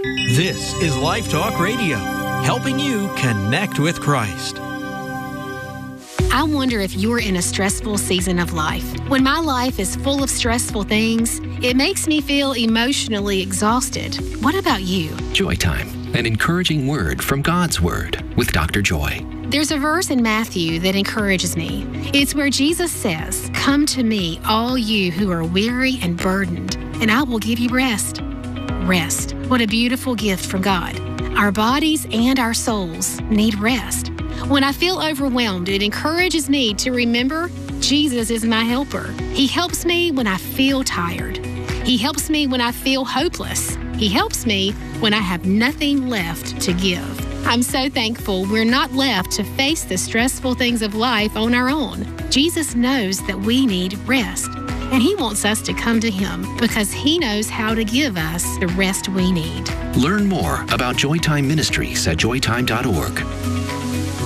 This is Life Talk Radio, helping you connect with Christ. I wonder if you're in a stressful season of life. When my life is full of stressful things, it makes me feel emotionally exhausted. What about you? Joy Time, an encouraging word from God's Word with Dr. Joy. There's a verse in Matthew that encourages me. It's where Jesus says, "Come to me, all you who are weary and burdened, and I will give you rest." Rest. What a beautiful gift from God. Our bodies and our souls need rest. When I feel overwhelmed, it encourages me to remember Jesus is my helper. He helps me when I feel tired. He helps me when I feel hopeless. He helps me when I have nothing left to give. I'm so thankful we're not left to face the stressful things of life on our own. Jesus knows that we need rest, and He wants us to come to Him because He knows how to give us the rest we need. Learn more about Joy Time Ministries at joytime.org.